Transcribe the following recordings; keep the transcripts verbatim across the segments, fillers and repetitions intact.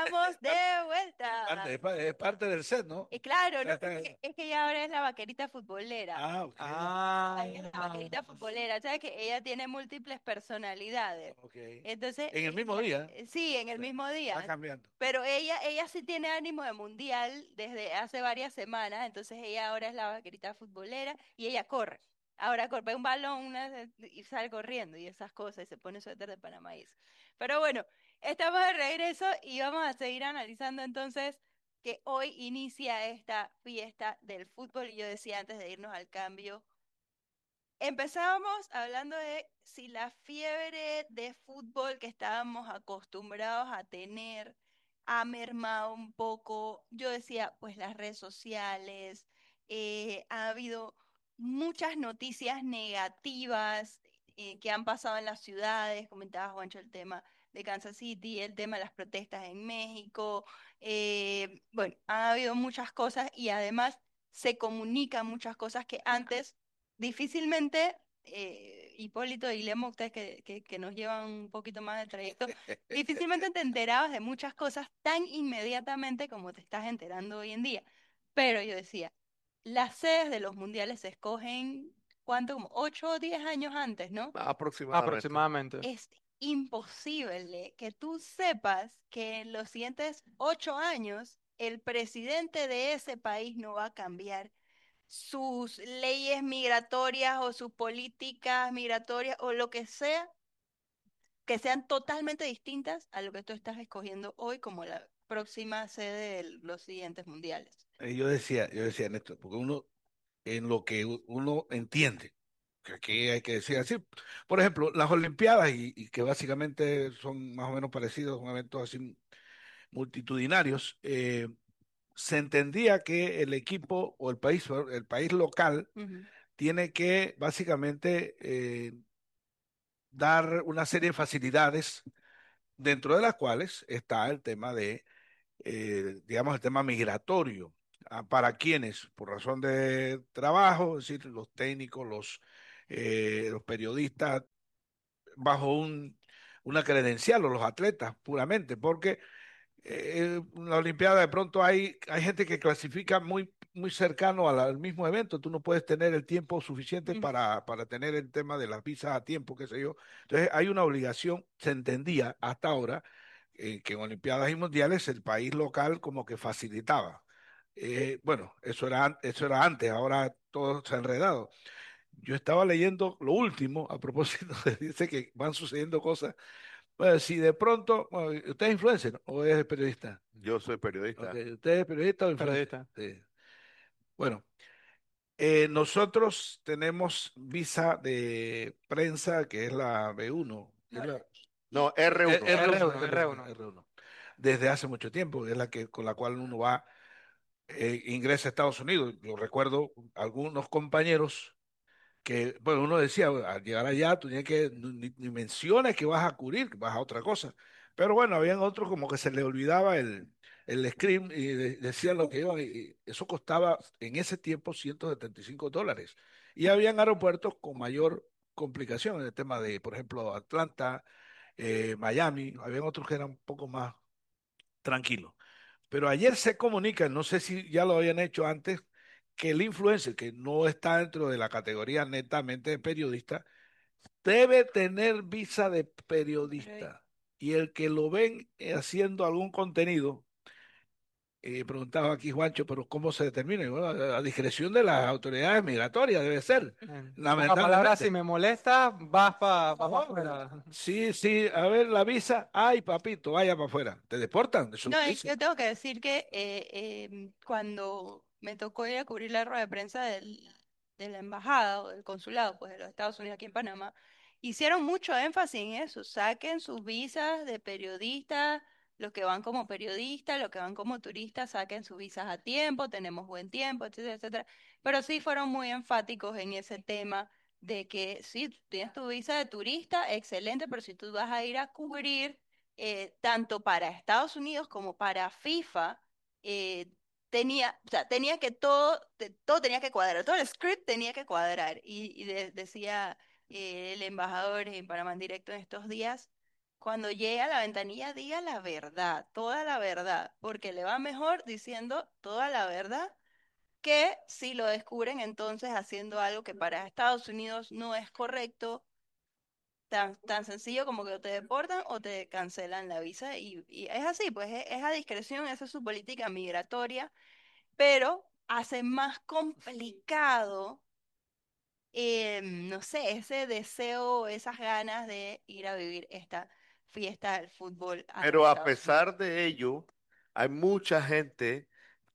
estamos de Parte, vuelta. es, pa- es parte del set, ¿no? Y claro, no, Está- es está- que, es que ella ahora es la vaquerita futbolera. Ah, ok. Ah, Ella es la vaquerita futbolera. ¿Sabes que ella tiene múltiples personalidades? Ok. Entonces, En el mismo ella, día. eh, sí, en el Sí, mismo va día. cambiando. Pero ella, ella sí tiene ánimo de mundial desde hace varias semanas. Entonces, ella ahora es la vaquerita futbolera y ella corre. Ahora corre ve un balón una- y sale corriendo y esas cosas y se pone suéter de Panamá y eso. Pero bueno, estamos de regreso y vamos a seguir analizando entonces que hoy inicia esta fiesta del fútbol y yo decía antes de irnos al cambio, empezábamos hablando de si la fiebre de fútbol que estábamos acostumbrados a tener ha mermado un poco. Yo decía, pues las redes sociales, eh, ha habido muchas noticias negativas eh, que han pasado en las ciudades, comentaba Juancho el tema de Kansas City, el tema de las protestas en México, eh, bueno, ha habido muchas cosas y además se comunican muchas cosas que antes difícilmente, eh, Hipólito y Lemo, ustedes que, que, que nos llevan un poquito más de trayecto, difícilmente te enterabas de muchas cosas tan inmediatamente como te estás enterando hoy en día. Pero yo decía, las sedes de los mundiales se escogen, ¿cuánto? Como ocho o diez años antes, ¿no? Aproximadamente. aproximadamente. Es imposible que tú sepas que en los siguientes ocho años el presidente de ese país no va a cambiar sus leyes migratorias o sus políticas migratorias o lo que sea, que sean totalmente distintas a lo que tú estás escogiendo hoy como la próxima sede de los siguientes mundiales. Eh, Yo decía, yo decía, Néstor, porque uno, en lo que u- uno entiende, que aquí hay que decir así, por ejemplo, las Olimpiadas, y, y que básicamente son más o menos parecidos, son eventos así multitudinarios, eh, se entendía que el equipo o el país, o el país local, Ujú, tiene que básicamente eh, dar una serie de facilidades, dentro de las cuales está el tema de, eh, digamos, el tema migratorio. Ah, ¿para quienes? Por razón de trabajo, es decir, los técnicos, los, eh, los periodistas, bajo un, una credencial, o los atletas puramente, porque eh, la Olimpiada de pronto hay, hay gente que clasifica muy, muy cercano a la- al mismo evento, tú no puedes tener el tiempo suficiente ujú. para, para tener el tema de las visas a tiempo, qué sé yo. Entonces hay una obligación, se entendía hasta ahora, eh, que en Olimpiadas y Mundiales el país local como que facilitaba. Eh, bueno, eso era, an- eso era antes, ahora todo se ha enredado. Yo estaba leyendo lo último, a propósito, dice que van sucediendo cosas. Bueno, si de pronto, bueno, ¿usted es influencer o es periodista? Yo soy Ok, periodista. ¿usted es periodista o influencer? Periodista. Sí. Bueno, eh, nosotros tenemos visa de prensa que es la B uno, que es la No, eh, R uno. R uno, R uno, R uno, R uno. R uno, desde hace mucho tiempo, es la que con la cual uno va, eh, ingresa a Estados Unidos. Yo recuerdo algunos compañeros que, bueno, uno decía, "Bueno, al llegar allá, tú tienes que, ni, ni menciones que vas a cubrir, que vas a otra cosa". Pero bueno, habían otros como que se le olvidaba el, el script y de- decían lo que iban, y y eso costaba en ese tiempo ciento setenta y cinco dólares. Y habían aeropuertos con mayor complicación, en el tema de, por ejemplo, Atlanta, eh, Miami, habían otros que eran un poco más tranquilos. Pero ayer se comunica, no sé si ya lo habían hecho antes, que el influencer, que no está dentro de la categoría netamente de periodista, debe tener visa de Pero, periodista. Y el que lo ven eh, haciendo algún contenido, eh, preguntaba aquí Juancho, pero ¿cómo se determina? Y bueno, a, a discreción de las autoridades migratorias debe ser, En, en pocas palabras, si lamentablemente. me molesta, vas para pa, pa Oh, afuera. sí, sí, a ver la visa, ay papito, vaya para afuera. ¿Te deportan? Eso no, lo y dice. yo tengo que decir que eh, em, cuando me tocó ir a cubrir la rueda de prensa del, de la embajada o del consulado pues, de los Estados Unidos aquí en Panamá, hicieron mucho énfasis en eso. Saquen sus visas de periodistas, los que van como periodistas, los que van como turistas, saquen sus visas a tiempo, tenemos buen tiempo, etcétera, etcétera. Pero sí fueron muy enfáticos en ese tema de que sí, tú tienes tu visa de turista, excelente, pero si tú vas a ir a cubrir eh, tanto para Estados Unidos como para FIFA, eh, tenía, o sea, tenía que todo, te- todo tenía que cuadrar, todo el script tenía que cuadrar. Y, y de- decía eh, el embajador en Panamá en directo en estos días, cuando llegue a la ventanilla diga la verdad, toda la verdad, porque le va mejor diciendo toda la verdad que si lo descubren entonces haciendo algo que para Estados Unidos no es correcto, tan, tan sencillo como que o te deportan o te cancelan la visa. Y, y es así, pues es, es a discreción, esa es su política migratoria, pero hace más complicado, eh, no sé, ese deseo, esas ganas de ir a vivir esta fiesta del fútbol hacia Pero a Estados Unidos. pesar de ello, hay mucha gente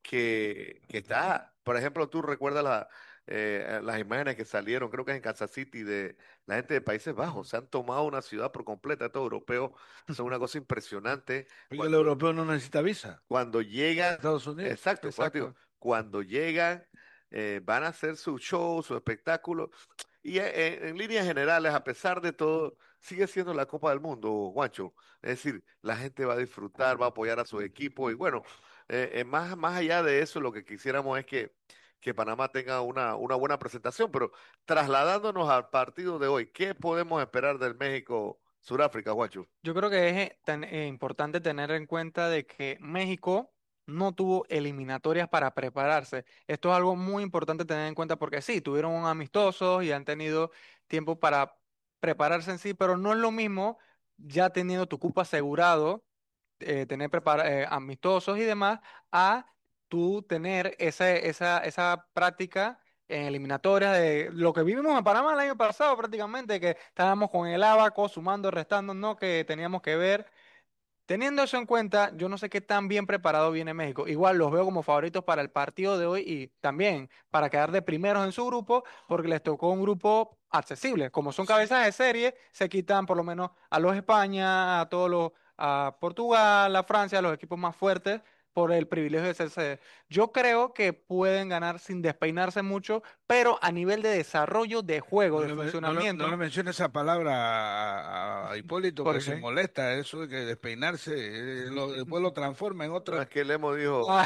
que, que está, por ejemplo, tú recuerdas la, eh, las imágenes que salieron, creo que es en Kansas City, de la gente de Países Bajos. Se han tomado una ciudad por completa, estos europeos son una cosa impresionante. Porque el Cuando, europeo no necesita visa. cuando llegan, Estados Unidos. exacto, pues digo, Exacto. cuando llegan, eh, van a hacer su show, su espectáculo. Y eh, en, en líneas generales, a pesar de todo, sigue siendo la Copa del Mundo, Juancho. Es decir, la gente va a disfrutar, va a apoyar a su equipo. Y bueno, eh, eh, más, más allá de eso, lo que quisiéramos es que, que Panamá tenga una, una buena presentación. Pero trasladándonos al partido de hoy, ¿qué podemos esperar del México-Suráfrica, Juancho? Yo creo que es eh, tan, eh, importante tener en cuenta de que México no tuvo eliminatorias para prepararse. Esto es algo muy importante tener en cuenta porque sí, tuvieron un amistosos y han tenido tiempo para prepararse en sí, pero no es lo mismo ya teniendo tu cupo asegurado, eh, tener prepara- eh, amistosos y demás, a tú tener esa, esa, esa práctica en eliminatorias de lo que vivimos en Panamá el año pasado prácticamente, que estábamos con el abaco, sumando, restando, no, que teníamos que ver. Teniendo eso en cuenta, yo no sé qué tan bien preparado viene México. Igual los veo como favoritos para el partido de hoy y también para quedar de primeros en su grupo, porque les tocó un grupo accesible. Como son cabezas de serie, se quitan por lo menos a los España, a todos los, a Portugal, a Francia, a los equipos más fuertes, por el privilegio de ser sede. Yo creo que pueden ganar sin despeinarse mucho, pero a nivel de desarrollo de juego, No de le, men- no, le- no le funcionamiento, mencione esa palabra a, a- a Hipólito, que se porque molesta, eso de que despeinarse, eh, lo- después lo transforma en No, otra. es que le hemos dicho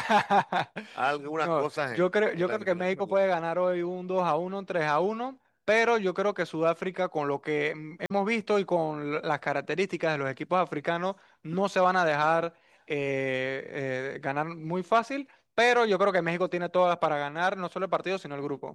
algunas No, cosas yo en, creo, en yo la creo que México eliminatoria. puede ganar hoy un dos a uno, tres a uno, pero yo creo que Sudáfrica, con lo que mm, hemos visto y con l- las características de los equipos africanos, no se van a dejar eh, eh, ganar muy fácil, pero yo creo que México tiene todas para ganar no solo el partido, sino el grupo.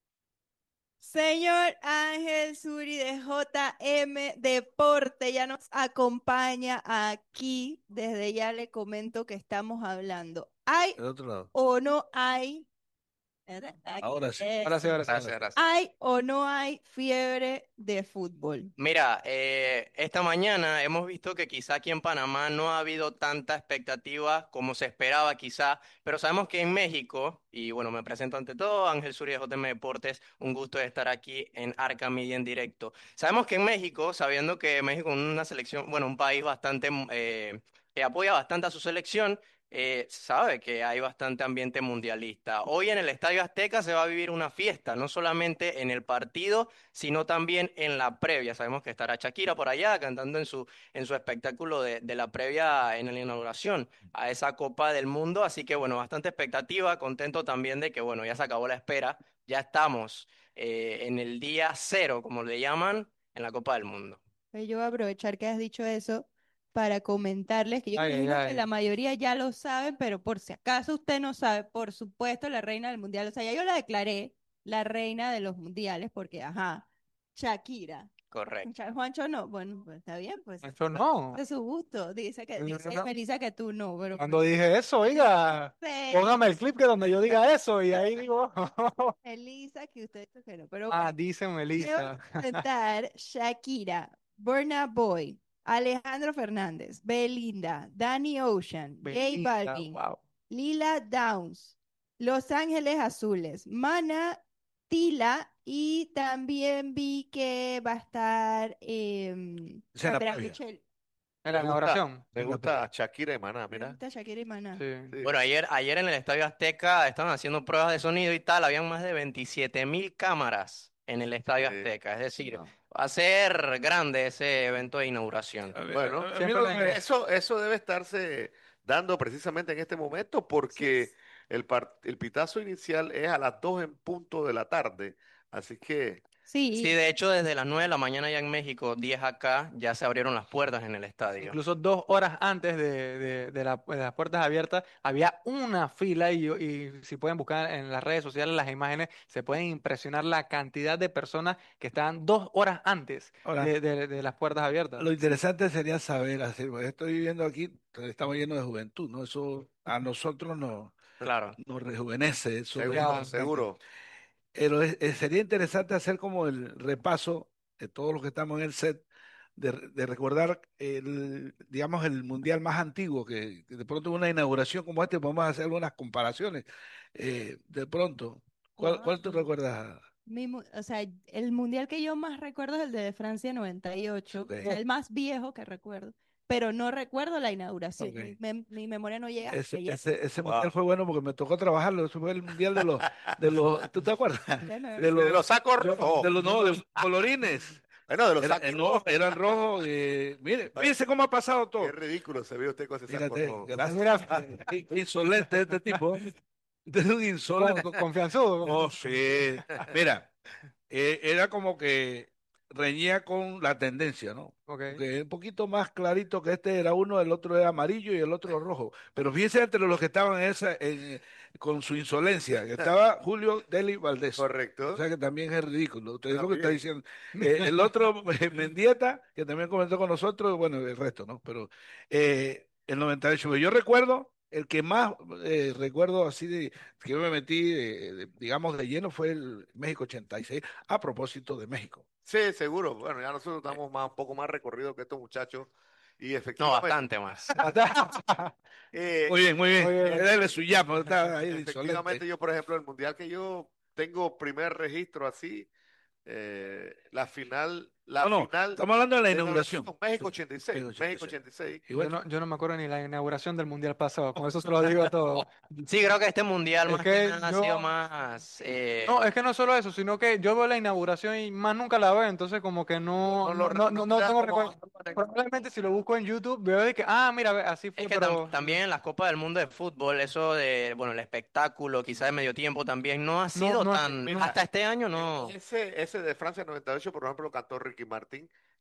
Señor Ángel Suri de J M Deporte ya nos acompaña aquí. Desde ya le comento que estamos hablando. ¿Hay El otro lado. o no hay? ¿Verdad? Aquí. Ahora sí. Ahora sí, Eso. ahora sí. Gracias, gracias. ¿Hay o no hay fiebre de fútbol? Mira, eh, esta mañana hemos visto que quizá aquí en Panamá no ha habido tanta expectativa como se esperaba quizá, pero sabemos que en México, y bueno, me presento ante todo, Ángel Suri de J M Deportes, un gusto de estar aquí en Arca Media en directo. Sabemos que en México, sabiendo que México es una selección, bueno, un país bastante, eh, que apoya bastante a su selección, eh, sabe que hay bastante ambiente mundialista. Hoy en el Estadio Azteca se va a vivir una fiesta, no solamente en el partido, sino también en la previa. Sabemos que estará Shakira por allá cantando en su, en su espectáculo de, de la previa en la inauguración a esa Copa del Mundo. Así que bueno, bastante expectativa, contento también de que bueno, ya se acabó la espera, ya estamos eh, en el día cero, como le llaman, en la Copa del Mundo. Pues yo voy a aprovechar que has dicho eso para comentarles que yo Ay, ay, imagino que ay. la mayoría ya lo saben, pero por si acaso usted no sabe, por supuesto, la reina del mundial, o sea, ya yo la declaré la reina de los mundiales porque, ajá, Shakira. Correcto. Cha- Juancho no, bueno, pues está bien, pues Eso no. es su gusto. Dice que, No, no, dice no. Melissa que tú no, pero Cuando pues, dije eso, oiga, sé, póngame el clip que donde yo diga eso y ahí digo, Melissa, que usted dijo que no, pero ah, bueno. dice Quiero Melissa. presentar Shakira, Burna Boy, Alejandro Fernández, Belinda, Danny Ocean, J Belinda, Balvin, wow. Lila Downs, Los Ángeles Azules, Mana, Tila y también vi que va a estar em, Esa es la Andrea previa. Michel. En Me la gusta, inauguración. me gusta Shakira y Maná, Me mira. gusta Shakira y Mana. Sí. Sí. Bueno, ayer, ayer en el Estadio Azteca estaban haciendo pruebas de sonido y tal, habían más de veintisiete mil cámaras en el Estadio Sí. Azteca, es decir, No. va a ser grande ese evento de inauguración. A mí, Bueno, a- a mí Siempre lo la que- eso, eso debe estarse dando precisamente en este momento porque el, par- el pitazo inicial es a las dos en punto de la tarde. Así que Sí, Sí, de hecho, desde las nueve de la mañana ya en México, diez acá, ya se abrieron las puertas en el estadio. Incluso dos horas antes de, de- de la- de las puertas abiertas había una fila y, y si pueden buscar en las redes sociales las imágenes, se pueden impresionar la cantidad de personas que estaban dos horas antes Ahora, de, de- de las puertas abiertas. lo interesante sería saber, hacer, pues, estoy viviendo aquí, estamos llenos de juventud, ¿no? Eso a nosotros nos, Claro. nos rejuvenece, eso es Seguro, Ya, importante. seguro. Pero es- es- sería interesante hacer como el repaso de todos los que estamos en el set, de, de recordar el, digamos, el mundial más antiguo, que, que de pronto una inauguración como este podemos hacer algunas comparaciones. Eh, de pronto, ¿cuál, cuál tú wow. recuerdas? Mi mu- o sea, el mundial que yo más recuerdo es el de Francia noventa y ocho, Ok, o sea, el más viejo que recuerdo, pero no recuerdo la inauguración. ok. Mi, mem- mi memoria no llega hasta Ese, allá. ese, ese mundial Wow. fue bueno porque me tocó trabajarlo. Eso fue el mundial de los, de los, ¿tú te acuerdas? Ya no- De De los, los sacos de, rojos. de los, no, de los colorines. Bueno, de los Era, eh, sacos no, rojos. eran rojos. Eh, mire, Ay, fíjese cómo ha pasado qué todo. ridículo se ve usted con ese saco Fíjate, rojo. gracias. mira, Qué insolente este tipo. Este es un con- insolente. con- confianzudo. Oh, sí. Mira, eh, era como que reñía con la tendencia, ¿no? Ok. Porque un poquito más clarito que este era uno, el otro era amarillo y el otro rojo. Pero fíjense entre los que estaban en esa, en, con su insolencia, que estaba Julio Deli Valdés. O Correcto. sea que también es ridículo. Usted es lo que está También. diciendo. Eh, el otro, eh, Mendieta, que también comentó con nosotros, bueno, el resto, ¿no? Pero eh, el noventa y ocho, yo recuerdo, el que más eh, recuerdo así de que yo me metí, eh, de- digamos, de lleno fue el México ochenta y seis, a propósito de México. Sí, seguro. Bueno, ya nosotros estamos más, un poco más recorridos que estos muchachos. Y No, efectivamente, bastante más. eh, Muy bien, muy bien. Muy bien. Dale su llamo, está ahí de insolente. efectivamente yo, por ejemplo, el mundial que yo tengo primer registro así, eh, la final, la No, no, final estamos hablando de la de inauguración. inauguración, México ochenta y seis, México México ochenta y seis. ochenta y seis. Yo Igual, no, yo no me acuerdo ni la inauguración del mundial pasado, con eso se lo digo todo. Sí, creo que este mundial Es más que que nada ha sido yo, más... eh, no, es que no solo eso, sino que yo veo la inauguración y más nunca la veo, entonces como que no, No lo no, no, no, no recuerdas tengo como recuerdo. Probablemente si lo busco en YouTube veo de que, ah, mira, ve, así Es fue, que tam- pero también en las Copas del Mundo de Fútbol, eso de, bueno, el espectáculo, quizás de medio tiempo también, no ha no, sido no es, tan... no, Hasta Mira, este año e- no... ese, ese de Francia noventa y ocho, por ejemplo, lo cantó Ricky Martin,